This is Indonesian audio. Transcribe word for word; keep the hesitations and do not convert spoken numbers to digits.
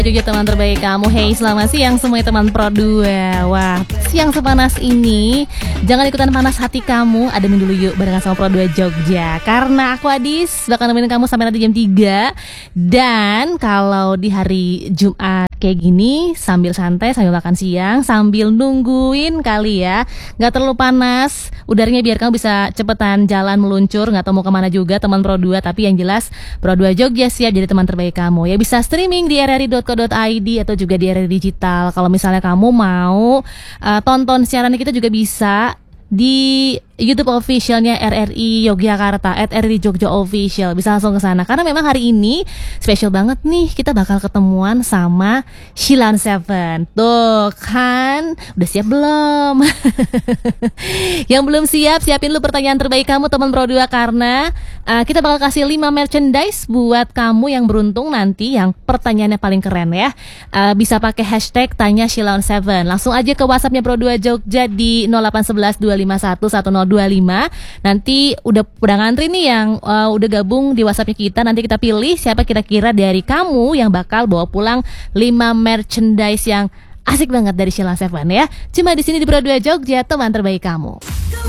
Juga teman terbaik kamu. Hey, selamat siang semuanya teman Pro dua. Wah, siang sepanas ini jangan ikutan panas hati kamu. Ademin dulu yuk barengan sama Pro dua Jogja. Karena aku Adis bakal nemenin kamu sampai nanti jam tiga. Dan kalau di hari Jumat kayak gini, sambil santai, sambil makan siang, sambil nungguin kali ya, gak terlalu panas udaranya, biar kamu bisa cepetan jalan meluncur, gak tahu mau kemana juga teman Pro dua. Tapi yang jelas Pro dua Jogja siap jadi teman terbaik kamu. Ya bisa streaming di r r i dot co dot i d atau juga di R R I Digital. Kalau misalnya kamu mau uh, tonton siaran kita juga bisa di YouTube officialnya R R I Yogyakarta at R R I Jogja Official. Bisa langsung ke sana karena memang hari ini spesial banget nih, kita bakal ketemuan sama Sheila on Seven. Tuh kan, udah siap belum? Yang belum siap, siapin lu pertanyaan terbaik kamu teman Pro dua, karena uh, kita bakal kasih lima merchandise buat kamu yang beruntung nanti yang pertanyaannya paling keren ya. Uh, bisa pakai hashtag tanya Sheila on Seven. Langsung aja ke WhatsAppnya Pro dua Jogja di nol delapan satu satu dua lima satu satu nol dua lima. Nanti udah udah ngantri nih yang uh, udah gabung di WhatsAppnya kita. Nanti kita pilih siapa kira-kira dari kamu yang bakal bawa pulang lima merchandise yang asik banget dari Sheila on Seven ya. Cuma di sini di Pro dua Jogja, teman terbaik kamu.